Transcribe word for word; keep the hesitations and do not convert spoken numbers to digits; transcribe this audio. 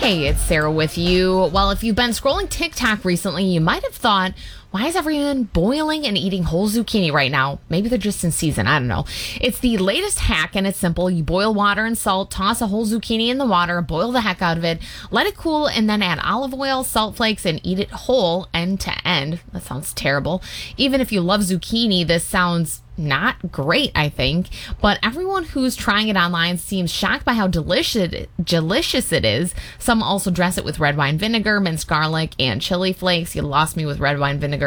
Hey, it's Sarah with you. Well, if you've been scrolling TikTok recently, you might have thought, why is everyone boiling and eating whole zucchini right now? Maybe they're just in season. I don't know. It's the latest hack, and it's simple. You boil water and salt, toss a whole zucchini in the water, boil the heck out of it, let it cool, and then add olive oil, salt flakes, and eat it whole end to end. That sounds terrible. Even if you love zucchini, this sounds not great, I think, but everyone who's trying it online seems shocked by how delicious delicious it is. Some also dress it with red wine vinegar, minced garlic, and chili flakes. You lost me with red wine vinegar